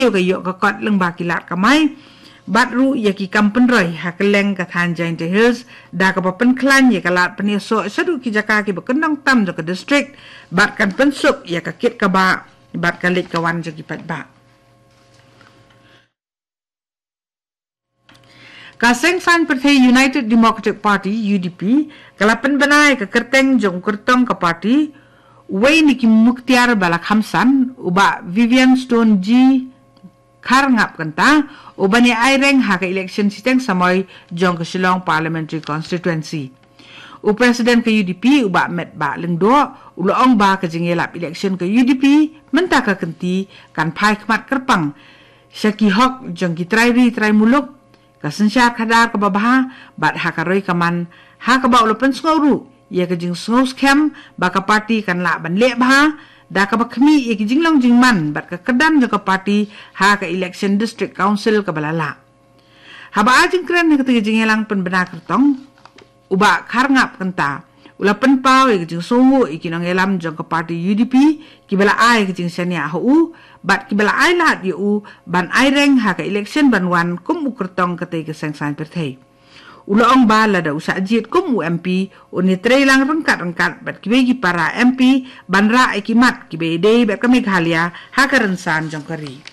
yo ka kot leng ba kilat kamai bat ru ya ki kampen roi hakeleng ka than Giant Hills da ka pen klan ya kalat pen so sadu ki jaka ki bekendang tam jo ka district bat kan pensuk ya ka kit ka ba bat kalit kawan jo ki pat ba Kaseng Fan Partai United Democratic Party UDP kalapan banai ke kerteng jong kertong ke parti Wei Niki Mukhtiar Balak Hamsan uba Vivian Stone G Karngap kanta ubani aireng haka election siteng samoy jong ke Shillong Parliamentary Constituency. U Presiden ke UDP uba met ba lengdo uloong ba ke jengelap election ke UDP menta ke kenti kan pai kemat kerpang Syaki Hok jong ki trai muluk kasensyar kadar ke babaha bat haka roi kaman haka ba ulopen sngawru ia ke jing sngos kem baka parti kan la ban le bah da ka bakmi ia ke jing long jing man bat ka kedam jo ka parti ha ka election district council ka balala haba ajing kren ke jing elang pen benar kertong uba karngap kenta ula pen pau ia ke jing songu ikinong elam jo ka parti UDP ki bala ai ke jing sania hu bat ki bala ai lat yu ban ai reng ha ka election ban wan kum ukertong ke te ke sengsan perthai Uloong ba lada usa jit kum UMP uni trailang rengkat bat kibegi para MP banra ikimat kibede bat kami Meghalaya hakarensan jongkari.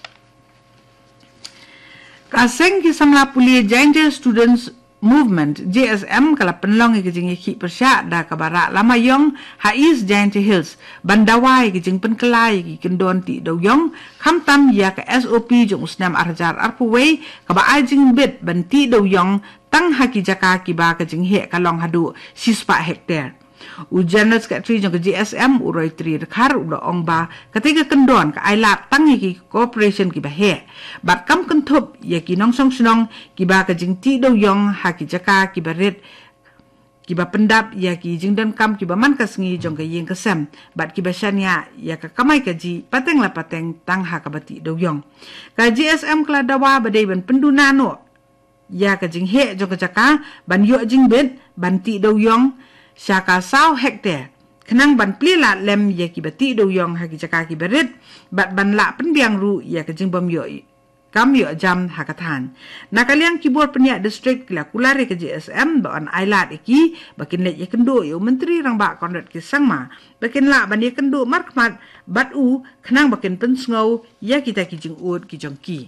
Kaseng ki samla puli Giant Students Movement JSM kala penlong ikijing iki persya da kabara lama yong hais Giant Hills bandawai ikijing penkelai ikikendon ti do yong kamtam ya ke SOP jong usnam arjar arpuwei kaba ajing bit banti do yong tang haki jaka kiba kajing he kalong hadu 6 hektar. U General Secretary jong ke GSM uroi tri rekhar ulo ong ba ketiga kendon ke ailat tang iki cooperation kiba he bat kam kentup ya ki nong song snong kiba kajing ti do yong haki jaka kiba red kiba pendap ya ki jing dan kam kiba man kasngi jong ke yeng kesem bat kiba syania ya ka kamai kaji pateng la pateng tang ha ka bati do yong ka GSM kala dawa badai ban penduna no ya ka jing he jong ke jaka ban yo jing bet ban ti do yong Syaka 100 hektar kenang ban plila lem ya ki bati do yong haki jaka ki berit bat ban la pendiang ru ya ke jing bom yo kam yo jam hakatan nakaliang kibor penia district kila kulare ke GSM ba on ailat iki bakin le ya kendo yo menteri rang ba konrat ki sangma bakin la ban ya kendo markmat bat u kenang bakin pensngau ya kita ki jing ud ki jongki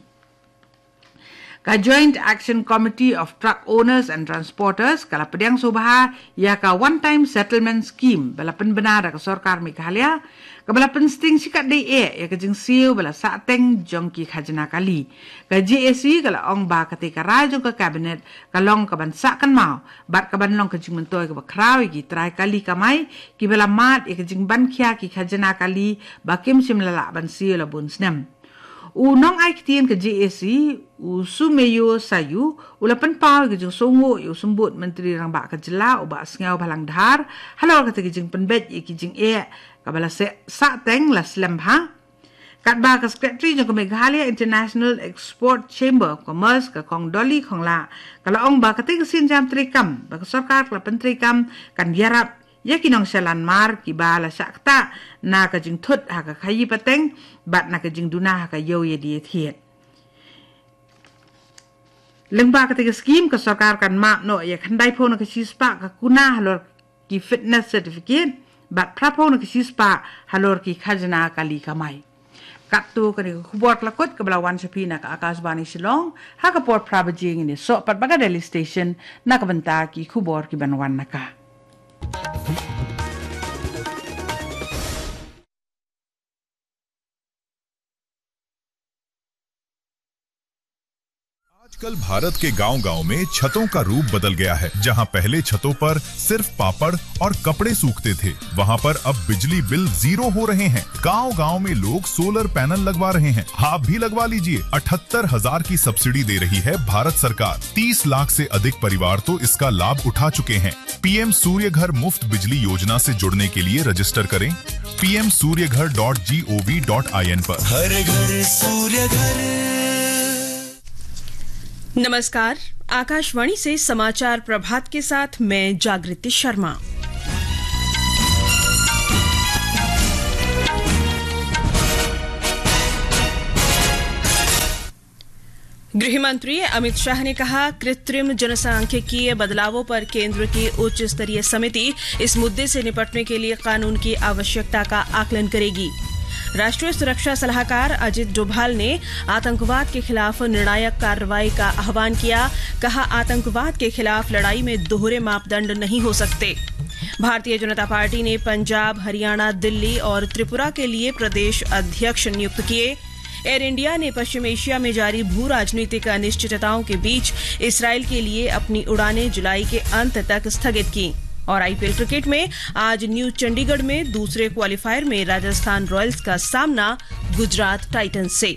Ka Joint Action Committee of Truck Owners and Transporters kala pediang sobaha ya ka one time settlement scheme bala penbenar ka sarkar Meghalaya ka bala pensting sikat dei ya ka jing siu bala sateng jongki khajana kali ka GAC kala ong ba ka te ka rajong ka cabinet kalong ka bansa kan mau bat ka ban long ka jing mentoy ka bakrawi ki trai kali kamai ki bala mat ya ka jing ban khia ki khajana kali bakim simlala ban siu la bun snem Unong ai kitien ke GAC Sumeyo Sayu ulapan pau ke jing songo yu sembut menteri rang ba ka jela uba sngau balang dhar halor ka te jing penbet ki jing ka bala sa teng la slam ha kat ba ka secretary jong Meghalaya International Export Chamber of Commerce ka kong doli kong la kala ong ba ka te sin jam trikam ba ka sarkar la pentrikam kan yarap ya kinong salan mar ki bala sakta na ka jing thut ha ka khayi pateng bat na ka jing duna ha ka yo ye die thiet lengba ka te scheme ka sarkar kan map no ya khandai phone ka sispa ka kuna halor ki fitness certificate bat prapo na ka sispa halor ki khajna kali kamai kattu ka ni khubor klakot ka balawan sapina ka Akashbani Shillong ha ka port prabajing ni so pat baga Delhi station na ka banta ki khubor ki banwan naka आजकल भारत के गांव-गांव में छतों का रूप बदल गया है। जहां पहले छतों पर सिर्फ पापड़ और कपड़े सूखते थे, वहां पर अब बिजली बिल 0 हो रहे हैं। गांव-गांव में लोग सोलर पैनल लगवा रहे हैं। आप भी लगवा लीजिए। 78,000 की सब्सिडी दे रही है भारत सरकार। 30 लाख से अधिक परिवार तो इसका लाभ उठा चुके हैं। पीएम सूर्य घर मुफ्त बिजली योजना से जुड़ने के लिए रजिस्टर करें pmsuryaghar.gov.in पर। हर घर सूर्य घर। नमस्कार, आकाशवाणी से समाचार प्रभात के साथ मैं जागृति शर्मा। गृह मंत्री अमित शाह ने कहा, कृत्रिम जनसांख्यिकीय बदलावों पर केंद्र की उच्च स्तरीय समिति इस मुद्दे से निपटने के लिए कानून की आवश्यकता का आकलन करेगी। राष्ट्रीय सुरक्षा सलाहकार अजित डोभाल ने आतंकवाद के खिलाफ निर्णायक कार्रवाई का आह्वान किया। कहा, आतंकवाद के खिलाफ लड़ाई में दोहरे मापदंड नहीं हो सकते। भारतीय जनता पार्टी ने पंजाब, हरियाणा, दिल्ली और त्रिपुरा के लिए प्रदेश अध्यक्ष नियुक्त किए। एयर इंडिया ने पश्चिम एशिया में जारी भू राजनीतिक अनिश्चितताओं के बीच इस्राएल के लिए अपनी उड़ानें जुलाई के अंत तक स्थगित की। और आईपीएल क्रिकेट में आज न्यू चंडीगढ़ में दूसरे क्वालिफायर में राजस्थान रॉयल्स का सामना गुजरात टाइटंस से।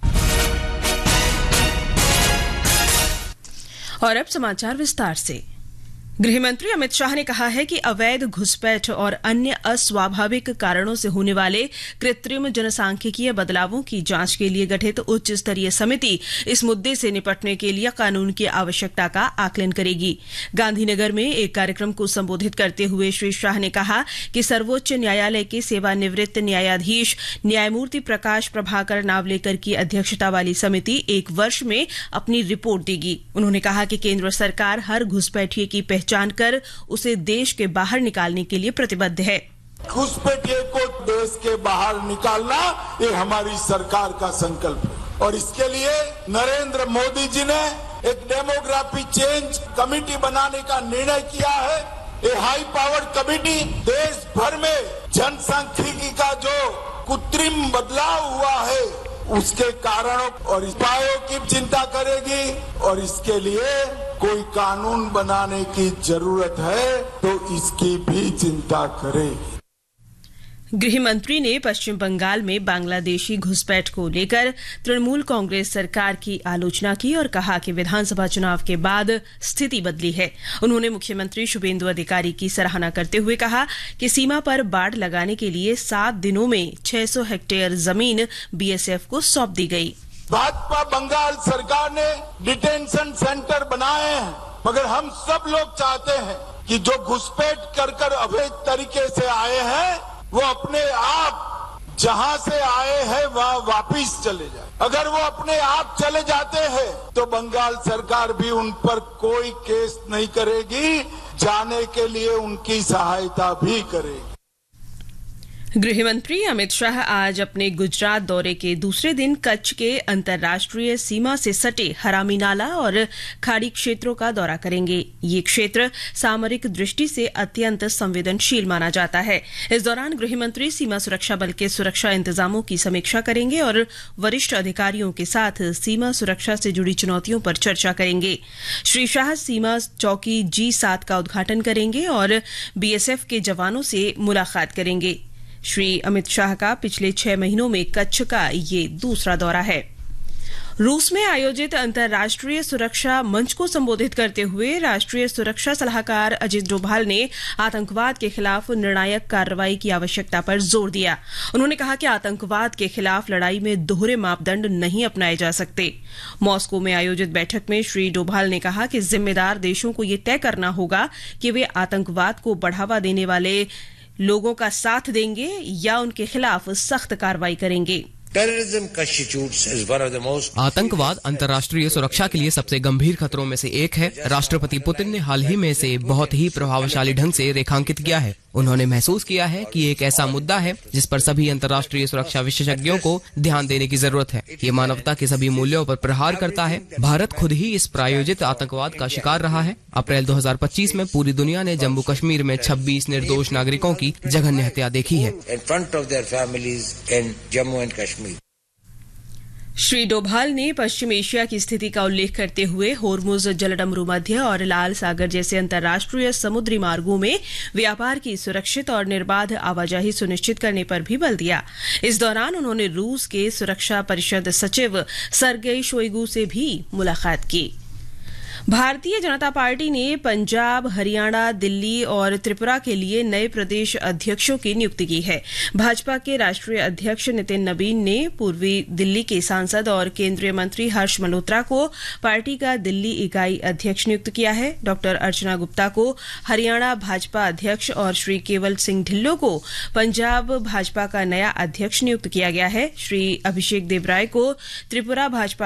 और अब समाचार विस्तार से। गृहमंत्री अमित शाह ने कहा है कि अवैध घुसपैठ और अन्य अस्वाभाविक कारणों से होने वाले कृत्रिम जनसांख्यिकीय बदलावों की जांच के लिए गठित उच्च स्तरीय समिति इस मुद्दे से निपटने के लिए कानून की आवश्यकता का आकलन करेगी। गांधीनगर में एक कार्यक्रम को संबोधित करते हुए श्री शाह ने कहा कि सर्वोच्च न्यायालय के सेवानिवृत्त न्यायाधीश न्यायमूर्ति प्रकाश प्रभाकर नावलेकर की अध्यक्षता वाली समिति 1 वर्ष में अपनी रिपोर्ट देगी। उन्होंने कहा कि केंद्र सरकार हर घुसपैठिए की पहचान कर उसे देश के बाहर निकालने के लिए प्रतिबद्ध है। घुसपैठिए को देश के बाहर निकालना ये हमारी सरकार का संकल्प है और इसके लिए नरेंद्र मोदी जी ने एक डेमोग्राफी चेंज कमेटी बनाने का निर्णय किया है। ये हाई पावर्ड कमेटी देश भर में जनसांख्यिकी का जो कृत्रिम बदलाव हुआ है उसके कारणों और उपायों की चिंता करेगी और इसके लिए कोई कानून बनाने की जरूरत है तो इसकी भी चिंता करेगी। गृह मंत्री ने पश्चिम बंगाल में बांग्लादेशी घुसपैठ को लेकर तृणमूल कांग्रेस सरकार की आलोचना की और कहा कि विधानसभा चुनाव के बाद स्थिति बदली है। उन्होंने मुख्यमंत्री शुभेंदु अधिकारी की सराहना करते हुए कहा कि सीमा पर बाड़ लगाने के लिए 7 दिनों में 600 हेक्टेयर जमीन बीएसएफ को सौंप दी गई। भाजपा बंगाल सरकार ने डिटेंशन सेंटर बनाए हैं मगर हम सब लोग चाहते हैं कि जो घुसपैठ कर अवैध तरीके से आए हैं वो अपने आप जहां से आए हैं वहां वापिस चले जाए। अगर वो अपने आप चले जाते हैं तो बंगाल सरकार भी उन पर कोई केस नहीं करेगी, जाने के लिए उनकी सहायता भी करेगी। गृहमंत्री अमित शाह आज अपने गुजरात दौरे के दूसरे दिन कच्छ के अंतर्राष्ट्रीय सीमा से सटे हरामी नाला और खाड़ी क्षेत्रों का दौरा करेंगे। ये क्षेत्र सामरिक दृष्टि से अत्यंत संवेदनशील माना जाता है। इस दौरान गृहमंत्री सीमा सुरक्षा बल के सुरक्षा इंतजामों की समीक्षा करेंगे और वरिष्ठ अधिकारियों के साथ सीमा सुरक्षा से जुड़ी चुनौतियों पर चर्चा करेंगे। श्री शाह सीमा चौकी G7 का उद्घाटन करेंगे और बीएसएफ के जवानों से मुलाकात करेंगे। श्री अमित शाह का पिछले 6 महीनों में कच्छ का ये दूसरा दौरा है। रूस में आयोजित अंतर्राष्ट्रीय सुरक्षा मंच को संबोधित करते हुए राष्ट्रीय सुरक्षा सलाहकार अजित डोभाल ने आतंकवाद के खिलाफ निर्णायक कार्रवाई की आवश्यकता पर जोर दिया। उन्होंने कहा कि आतंकवाद के खिलाफ लड़ाई में दोहरे मापदंड नहीं अपनाए जा सकते। मॉस्को में आयोजित बैठक में श्री डोभाल ने कहा कि जिम्मेदार देशों को ये तय करना होगा कि वे आतंकवाद को बढ़ावा देने वाले लोगों का साथ देंगे या उनके खिलाफ सख्त कार्रवाई करेंगे। आतंकवाद अंतर्राष्ट्रीय सुरक्षा के लिए सबसे गंभीर खतरों में से एक है। राष्ट्रपति पुतिन ने हाल ही में इसे बहुत ही प्रभावशाली ढंग से रेखांकित किया है। उन्होंने महसूस किया है कि एक ऐसा मुद्दा है जिस पर सभी अंतर्राष्ट्रीय सुरक्षा विशेषज्ञों को ध्यान देने की जरूरत है। ये मानवता के सभी मूल्यों पर प्रहार करता है। भारत खुद ही इस प्रायोजित आतंकवाद का शिकार रहा है। अप्रैल 2025 में पूरी दुनिया ने जम्मू कश्मीर में 26 निर्दोष नागरिकों की जघन्य हत्या देखी है। श्री डोभाल ने पश्चिम एशिया की स्थिति का उल्लेख करते हुए होर्मुज जलडमरू मध्य और लाल सागर जैसे अंतर्राष्ट्रीय समुद्री मार्गों में व्यापार की सुरक्षित और निर्बाध आवाजाही सुनिश्चित करने पर भी बल दिया। इस दौरान उन्होंने रूस के सुरक्षा परिषद सचिव सर्गेई शोइगु से भी मुलाकात की। भारतीय जनता पार्टी ने पंजाब, हरियाणा, दिल्ली और त्रिपुरा के लिए नए प्रदेश अध्यक्षों की नियुक्ति की है। भाजपा के राष्ट्रीय अध्यक्ष नितिन नबीन ने पूर्वी दिल्ली के सांसद और केंद्रीय मंत्री हर्ष मल्होत्रा को पार्टी का दिल्ली इकाई अध्यक्ष नियुक्त किया है। डॉक्टर अर्चना गुप्ता को हरियाणा भाजपा अध्यक्ष और श्री केवल सिंह ढिल्लों को पंजाब भाजपा का नया अध्यक्ष नियुक्त किया गया है। श्री अभिषेक देवराय को त्रिपुरा भाजपा